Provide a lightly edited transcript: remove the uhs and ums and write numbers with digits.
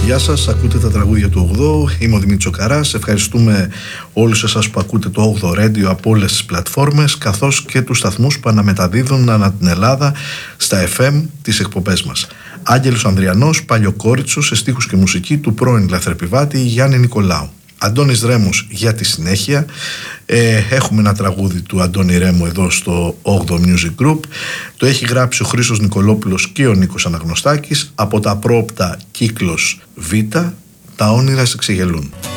Γεια σας, ακούτε τα τραγούδια του 8. Είμαι ο Δημήτρης Καράς. Ευχαριστούμε όλους εσάς που ακούτε το 8 Radio από όλες τις πλατφόρμες, καθώς και τους σταθμούς που αναμεταδίδουν ανά την Ελλάδα στα FM τις εκπομπές μας. Άγγελος Ανδριανός, Παλιοκόριτσος, σε στίχους και μουσική του πρώην λαθρεπιβάτη Γιάννη Νικολάου. Αντώνης Ρέμος για τη συνέχεια. Έχουμε ένα τραγούδι του Αντώνη Ρέμου εδώ στο 8 Music Group. Το έχει γράψει ο Χρήστος Νικολόπουλος και ο Νίκος Αναγνωστάκης από τα πρόοπτα κύκλος Β, τα όνειρα σε ξεγελούν.